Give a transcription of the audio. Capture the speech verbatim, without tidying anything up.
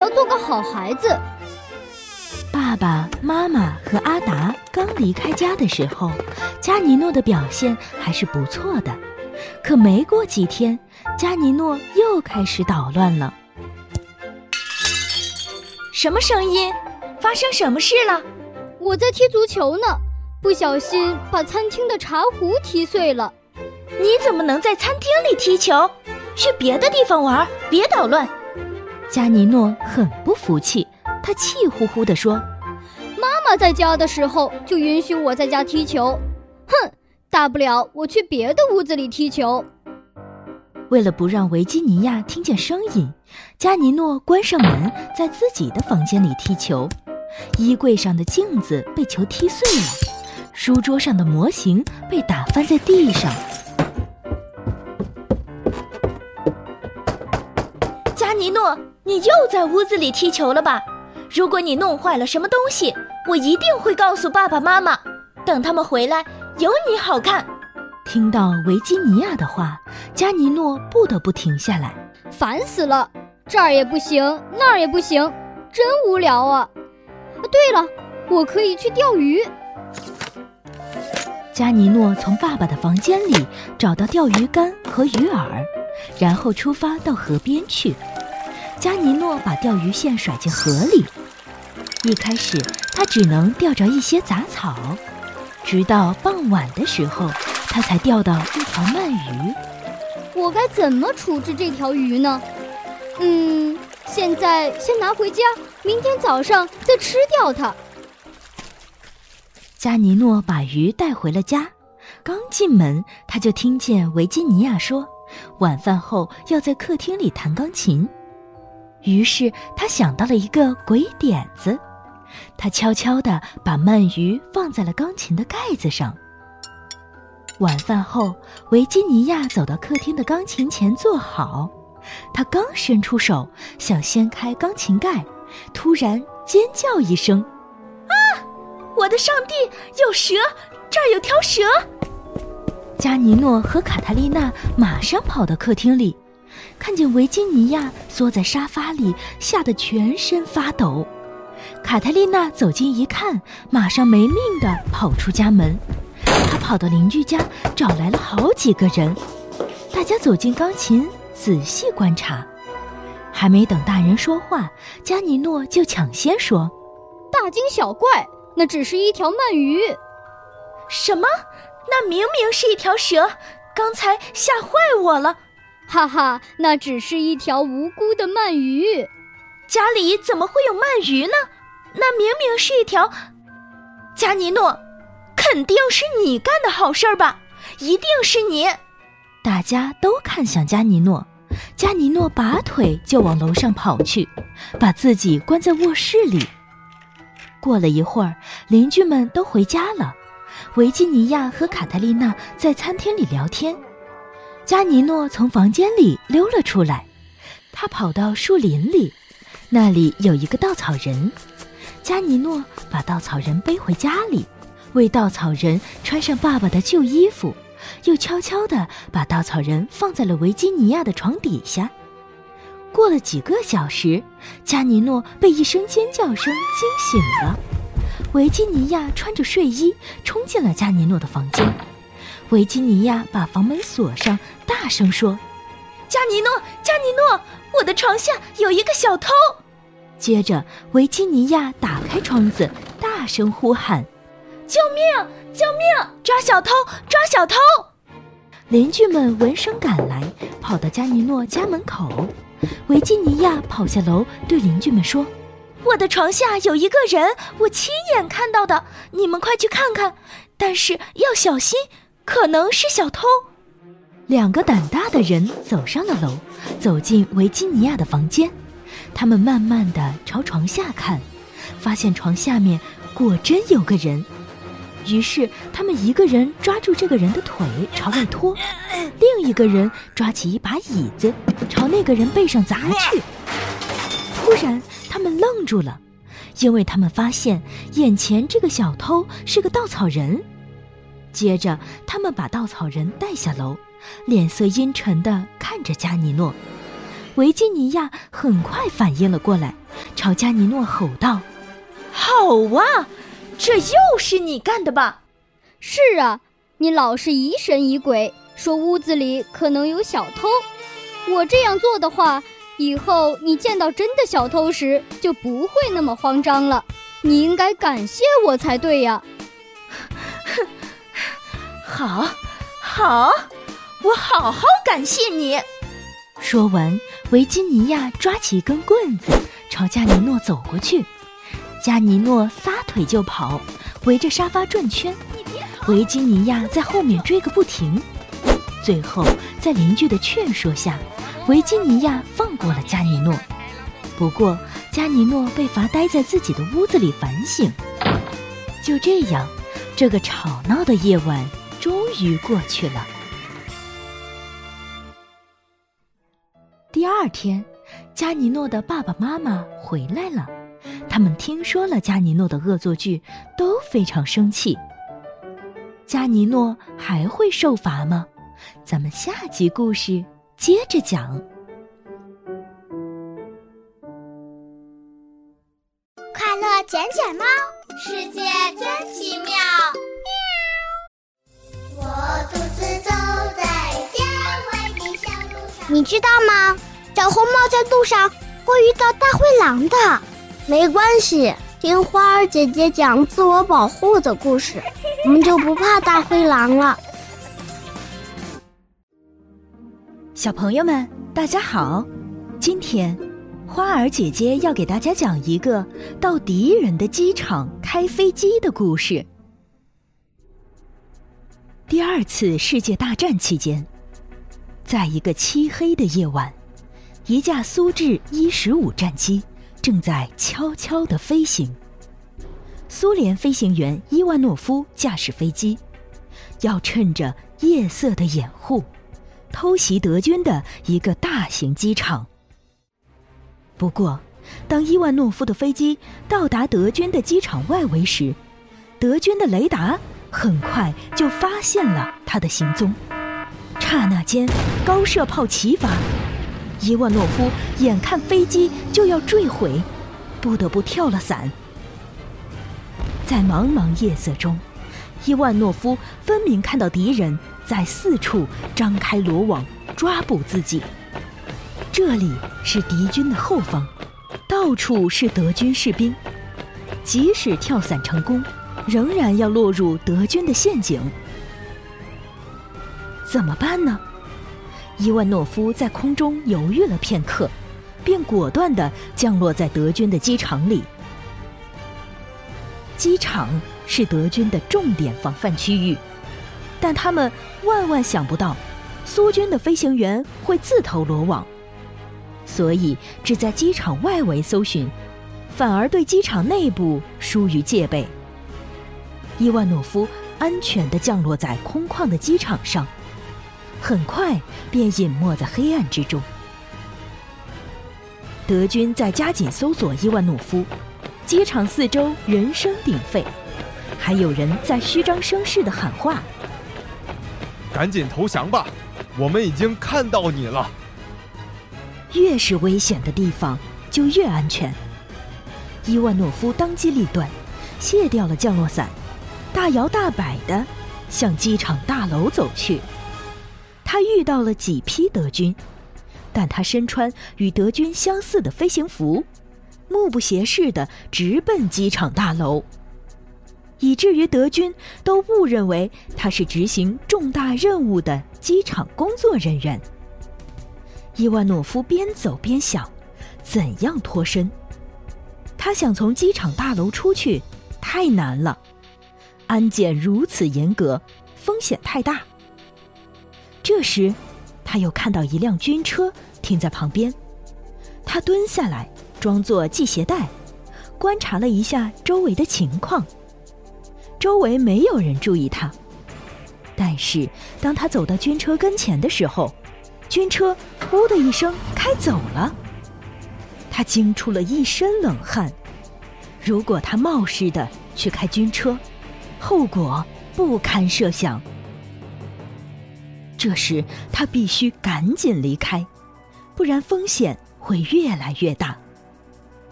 要做个好孩子。 爸爸妈妈和阿达刚离开家的时候，加尼诺的表现还是不错的。可没过几天，加尼诺又开始捣乱了。 什么声音？发生什么事了？ 我在踢足球呢，不小心把餐厅的茶壶踢碎了。 你怎么能在餐厅里踢球？去别的地方玩，别捣乱。 加尼诺很不服气，他气呼呼地说： 妈妈在家的时候就允许我在家踢球，哼，大不了我去别的屋子里踢球。 为了不让维吉尼亚听见声音，加尼诺关上门，在自己的房间里踢球。衣柜上的镜子被球踢碎了，书桌上的模型被打翻在地上。 加尼诺，你又在屋子里踢球了吧？如果你弄坏了什么东西，我一定会告诉爸爸妈妈，等他们回来有你好看。 听到维吉尼亚的话，加尼诺不得不停下来。 烦死了，这儿也不行，那儿也不行，真无聊啊。对了，我可以去钓鱼。 加尼诺从爸爸的房间里找到钓鱼竿和鱼饵，然后出发到河边去。加尼诺把钓鱼线甩进河里，一开始他只能钓着一些杂草，直到傍晚的时候，他才钓到一条鳗鱼。 我该怎么处置这条鱼呢？嗯，现在先拿回家，明天早上再吃掉它。 加尼诺把鱼带回了家，刚进门他就听见维吉尼亚说，晚饭后要在客厅里弹钢琴。于是他想到了一个鬼点子，他悄悄地把鳗鱼放在了钢琴的盖子上。晚饭后，维吉尼亚走到客厅的钢琴前坐好，他刚伸出手想掀开钢琴盖，突然尖叫一声： 啊！我的上帝，有蛇！这儿有条蛇！ 加尼诺和卡塔丽娜马上跑到客厅里，看见维吉尼亚缩在沙发里，吓得全身发抖。卡塔丽娜走近一看，马上没命地跑出家门。她跑到邻居家，找来了好几个人。大家走进钢琴，仔细观察。还没等大人说话，加尼诺就抢先说： 大惊小怪，那只是一条鳗鱼。 什么？那明明是一条蛇，刚才吓坏我了。 哈哈，那只是一条无辜的鳗鱼。 家里怎么会有鳗鱼呢？那明明是一条……加尼诺，肯定是你干的好事儿吧？一定是你！ 大家都看向加尼诺，加尼诺拔腿就往楼上跑去，把自己关在卧室里。过了一会儿，邻居们都回家了，维吉尼亚和卡塔丽娜在餐厅里聊天。加尼诺从房间里溜了出来，他跑到树林里，那里有一个稻草人。加尼诺把稻草人背回家里，为稻草人穿上爸爸的旧衣服，又悄悄地把稻草人放在了维吉尼亚的床底下。过了几个小时，加尼诺被一声尖叫声惊醒了。维吉尼亚穿着睡衣冲进了加尼诺的房间。维吉尼亚把房门锁上，大声说： 加尼诺，加尼诺，我的床下有一个小偷！ 接着维吉尼亚打开窗子，大声呼喊： 救命！救命！抓小偷！抓小偷！ 邻居们闻声赶来，跑到加尼诺家门口。维吉尼亚跑下楼，对邻居们说： 我的床下有一个人，我亲眼看到的，你们快去看看，但是要小心，可能是小偷。 两个胆大的人走上了楼，走进维吉尼亚的房间。他们慢慢地朝床下看，发现床下面果真有个人。于是他们一个人抓住这个人的腿朝外拖，另一个人抓起一把椅子朝那个人背上砸去。突然他们愣住了，因为他们发现眼前这个小偷是个稻草人。接着他们把稻草人带下楼，脸色阴沉地看着加尼诺。 维吉尼亚很快反应了过来，朝加尼诺吼道： 好啊，这又是你干的吧？ 是啊，你老是疑神疑鬼，说屋子里可能有小偷。我这样做的话，以后你见到真的小偷时就不会那么慌张了。你应该感谢我才对呀。 好，好，我好好感谢你。 说完，维吉尼亚抓起一根棍子朝加尼诺走过去。加尼诺撒腿就跑，围着沙发转圈，维吉尼亚在后面追个不停。最后在邻居的劝说下，维吉尼亚放过了加尼诺。不过加尼诺被罚待在自己的屋子里反省。就这样，这个吵闹的夜晚终于过去了。第二天，加尼诺的爸爸妈妈回来了，他们听说了加尼诺的恶作剧，都非常生气。加尼诺还会受罚吗？咱们下集故事接着讲。 快乐卷卷猫，世界真奇妙。我独自走在郊外的小路上。你知道吗？小红帽在路上会遇到大灰狼的。没关系，听花儿姐姐讲自我保护的故事，我们就不怕大灰狼了。 小朋友们，大家好！今天花儿姐姐要给大家讲一个到敌人的机场开飞机的故事。第二次世界大战期间，在一个漆黑的夜晚，一架苏制伊十五战机正在悄悄地飞行。苏联飞行员伊万诺夫驾驶飞机，要趁着夜色的掩护，偷袭德军的一个大型机场。不过，当伊万诺夫的飞机到达德军的机场外围时，德军的雷达很快就发现了他的行踪。刹那间，高射炮齐发，伊万诺夫眼看飞机就要坠毁，不得不跳了伞。在茫茫夜色中，伊万诺夫分明看到敌人在四处张开罗网抓捕自己。这里是敌军的后方，到处是德军士兵，即使跳伞成功，仍然要落入德军的陷阱。怎么办呢？伊万诺夫在空中犹豫了片刻，便果断地降落在德军的机场里。机场是德军的重点防范区域，但他们万万想不到，苏军的飞行员会自投罗网，所以只在机场外围搜寻，反而对机场内部疏于戒备。伊万诺夫安全地降落在空旷的机场上，很快便隐没在黑暗之中。德军在加紧搜索伊万诺夫，机场四周人声鼎沸，还有人在虚张声势地喊话： 赶紧投降吧，我们已经看到你了。 越是危险的地方就越安全。伊万诺夫当机立断，卸掉了降落伞，大摇大摆地向机场大楼走去。他遇到了几批德军，但他身穿与德军相似的飞行服，目不斜视地直奔机场大楼，以至于德军都误认为他是执行重大任务的机场工作人员。伊万诺夫边走边想，怎样脱身？他想从机场大楼出去，太难了，安检如此严格，风险太大。这时，他又看到一辆军车停在旁边，他蹲下来，装作系鞋带，观察了一下周围的情况。周围没有人注意他，但是当他走到军车跟前的时候，军车“呼”的一声开走了。他惊出了一身冷汗。如果他冒失地去开军车，后果不堪设想。这时他必须赶紧离开， 不然风险会越来越大。